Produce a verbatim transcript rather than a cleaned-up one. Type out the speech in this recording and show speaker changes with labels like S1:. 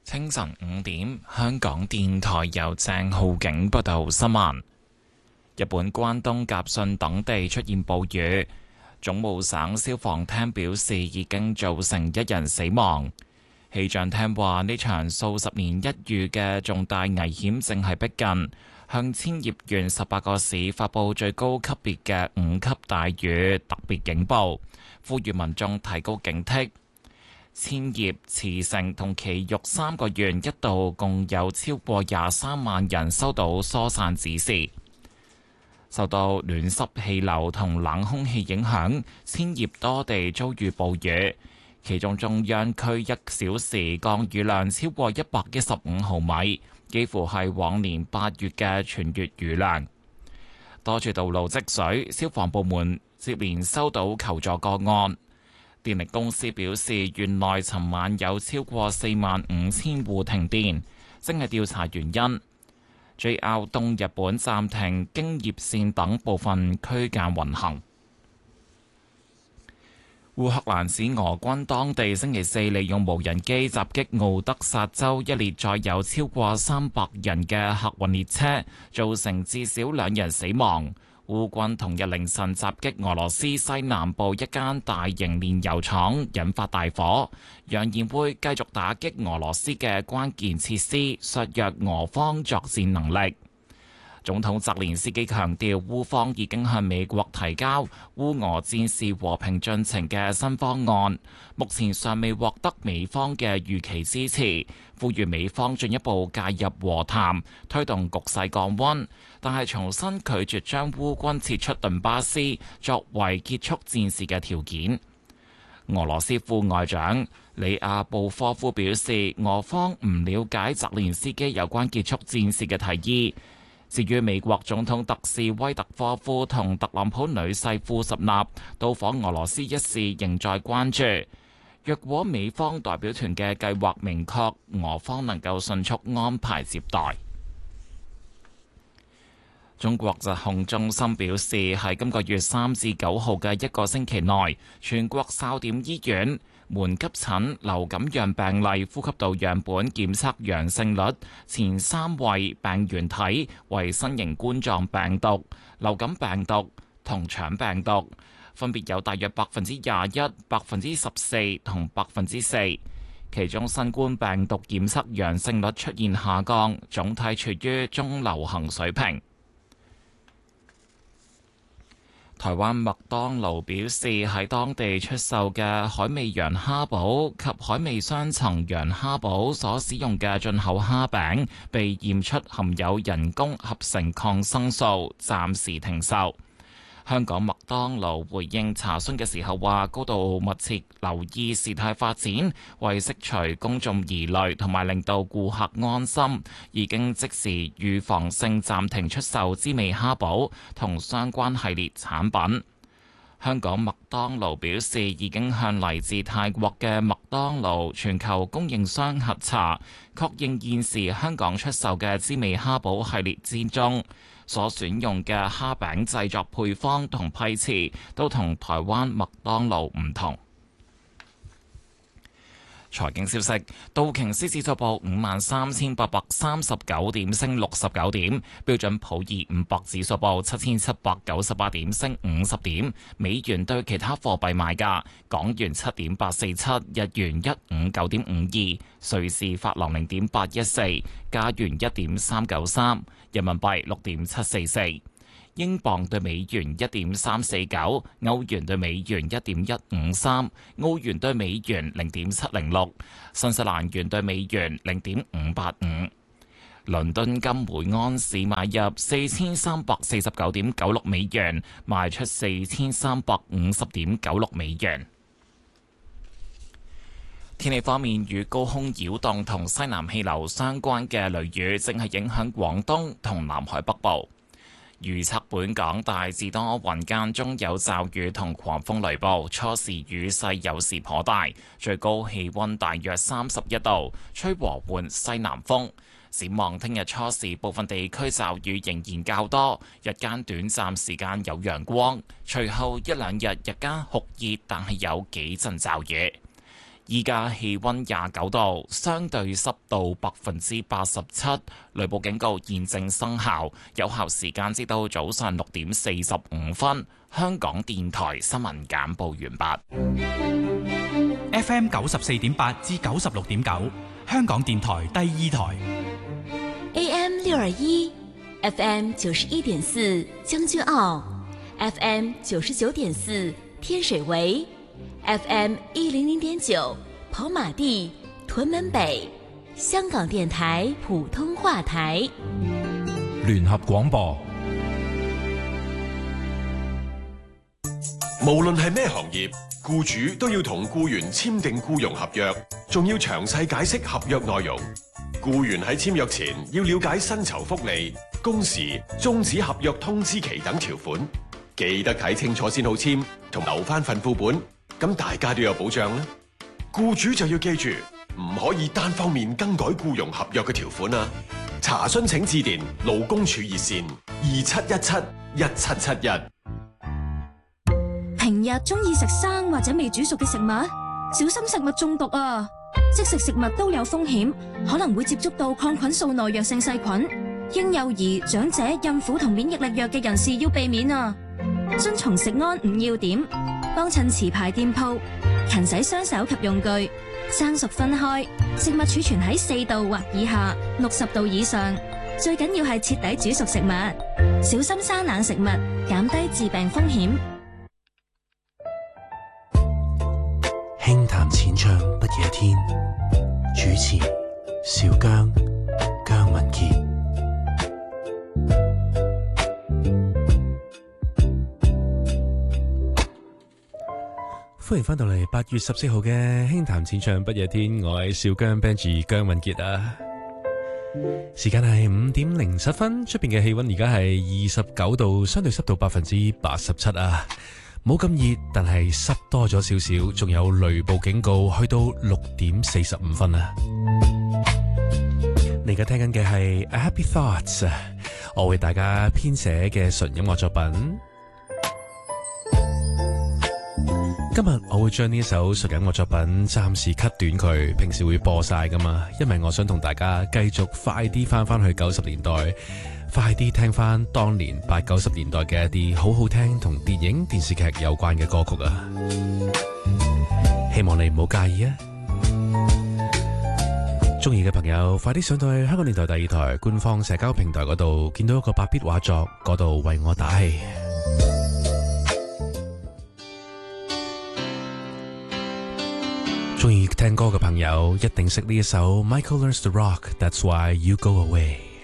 S1: 清晨五點，香港電台由鄭浩景報道新聞。日本關東甲信等地出現暴雨，總務省消防廳表示已經造成一人死亡。氣象廳話呢場數十年一遇嘅重大危險正係逼近，向千葉縣十八個市發佈最高級別嘅五級大雨特別警報，呼籲民眾提高警惕。千葉、茨城同埼玉三個縣一度共有超過廿三萬人收到疏散指示。受到暖濕氣流同冷空氣影響，千葉多地遭遇暴雨，其中中央區一小時降雨量超過一百一十五毫米，幾乎係往年八月嘅全月雨量。多處道路積水，消防部門接連收到求助個案。電力公司表示，縣內尋晚有超過四萬五千戶停電，正係調查原因。J R 東日本暫停京葉線等部分區間運行。烏克蘭指俄軍當地星期四利用無人機襲擊奧德薩州一列載有超過三百人嘅客運列車，造成至少兩人死亡。烏軍同日凌晨襲擊俄羅斯西南部一間大型煉油廠，引發大火，揚言會繼續打擊俄羅斯嘅關鍵設施，削弱俄方作戰能力。總統澤連斯基強調，烏方已經向美國提交烏俄戰事和平進程嘅新方案，目前尚未獲得美方嘅預期支持，呼籲美方進一步介入和談，推動局勢降溫，但係重新拒絕將烏軍撤出頓巴斯作為結束戰事嘅條件。俄羅斯副外長里亞布科夫表示，俄方唔了解澤連斯基有關結束戰事嘅提議。至於美國總統特使威特科夫同特朗普女婿庫什納到訪俄羅斯一事仍在關注。若果美方代表團嘅計劃明確，俄方能夠迅速安排接待。中國疾控中心表示，喺今個月三至九號嘅一個星期內，全國哨點醫院門急診流感樣病例呼吸道樣本檢測陽性率前三位病原體為新型冠狀病毒、流感病毒同腸病毒，分別有大約百分之廿一、百分之十四同百分之四。其中新冠病毒檢測陽性率出現下降，總體處於中流行水平。台灣麥當勞表示，喺當地出售嘅海味羊蝦堡及海味雙層羊蝦堡所使用嘅進口蝦餅被驗出含有人工合成抗生素，暫時停售。香港麥當勞回應查詢嘅時候話，高度密切留意事態發展，為釋除公眾疑慮同埋令到顧客安心，已經即時預防性暫停出售滋味蝦堡同相關系列產品。香港麥當勞表示，已經向嚟自泰國嘅麥當勞全球供應商核查，確認現時香港出售嘅滋味蝦堡系列之中，所選用嘅蝦餅製作配方同批次都同台灣麥當勞唔同。財經消息，道瓊斯指數報五萬三千八百三十九點，升六十九點；標準普爾五百指數報七千七百九十八點，升五十點。美元對其他貨幣賣價：港元七點八四七，日元一五九點五二，瑞士法郎零點八一四，加元一點三九三，人民幣六點七四四。英鎊對美元一點三四九，歐元對美元一點一五三，澳元對美元零點七零六，新西蘭元對美元零點五八五。倫敦金每安士買入四千三百四十九點九六美元，賣出四千三百五十點九六美元。天氣方面，與高空擾動同西南氣流相關嘅雷雨正係影響廣東同南海北部。預測本港大致多雲，間中有驟雨同狂風雷暴，初時雨勢有時頗大，最高氣溫大約三十一度，吹和緩西南風。展望聽日初時部分地區驟雨仍然較多，日間短暫時間有陽光，隨後一兩日日間酷熱，但係有幾陣驟雨。 依家氣溫廿九度，相對濕度百分之八十七，雷暴警告現正生效，有效時間至到早上六點四十五分。香港電台新聞簡報完畢。
S2: F M 九十四點八至九十六點九，香港電台第二台。
S3: A M 六二一，F M 九十一點四將軍澳 ，F M 九十九點四天水圍。F M 一零零點九跑馬地、屯門北，香港電台普通話台。
S2: 聯合廣播。
S4: 無論係咩行業，僱主都要同僱員簽訂僱傭合約，仲要詳細解釋合約內容。僱員喺簽約前要了解薪酬福利、工時、終止合約通知期等條款，記得睇清楚先好簽，同留翻份副本。咁大家都有保障啦。僱主就要記住，唔可以單方面更改僱傭合約嘅條款啊。查詢請致電勞工處熱線二七一七一七七一。
S5: 平日中意食生或者未煮熟嘅食物，小心食物中毒啊！即食食物都有風險，可能會接觸到抗菌素耐藥性細菌。嬰幼兒、長者、孕婦同免疫力弱嘅人士要避免啊！遵從食安五要點，幫襯持牌店鋪，勤洗雙手及用具，生熟分開，食物儲存喺四度或以下，六十度以上。最緊要係徹底煮熟食物，小心生冷食物，減低致病風險。
S6: 輕談淺唱不夜天，主持小姜姜文傑。歡迎翻到嚟八月十四號嘅輕談淺唱不夜天，我係小姜 Benji 姜文傑啊。時間係五點零七分，出邊嘅氣溫而家係二十九度，相對濕度百分之八十七啊。冇咁熱，但係濕多咗少少，仲有雷暴警告，去到六點四十五分啊！你而家聽緊嘅係 A Happy Thoughts， 我為大家編寫嘅純音樂作品。今日我會將呢首純音樂作品暫時 cut 短佢，平時會播晒噶嘛，因為我想同大家繼續快啲翻翻去九十年代。快啲聽翻當年八九十年代嘅一啲好好聽同電影電視劇有關嘅歌曲啊！希望你唔好介意啊！中意嘅朋友快啲上到去香港電台第二台官方社交平台嗰度，見到一個白必畫作，嗰度為我打氣。中意聽歌嘅朋友一定識呢一首 Michael Learns to Rock，That's Why You Go Away。